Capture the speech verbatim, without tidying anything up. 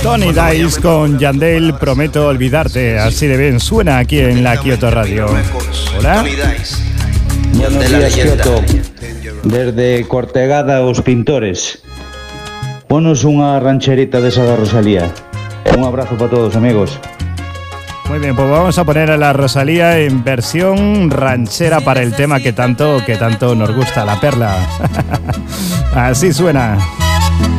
Tony Dice con Yandel, Prometo Olvidarte. Así de bien suena aquí en la Kioto Radio. Hola. Buenos días, Kioto. Desde Cortegada os Pintores. Ponos unha rancherita desa da Rosalía. Un abrazo para todos, amigos. Muy bien, pues vamos a poner a la Rosalía en versión ranchera para el tema que tanto, que tanto nos gusta, La Perla. Así suena.